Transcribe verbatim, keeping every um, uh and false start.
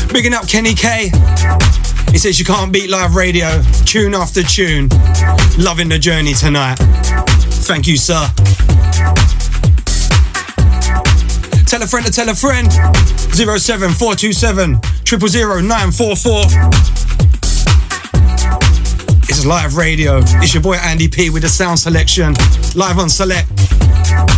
Bigging up Kenny K. He says you can't beat live radio. Tune after tune. Loving the journey tonight. Thank you, sir. Tell a friend to tell a friend. zero seven four two seven, zero zero zero nine four four. It's live radio. It's your boy Andy P with the sound selection. Live on Select.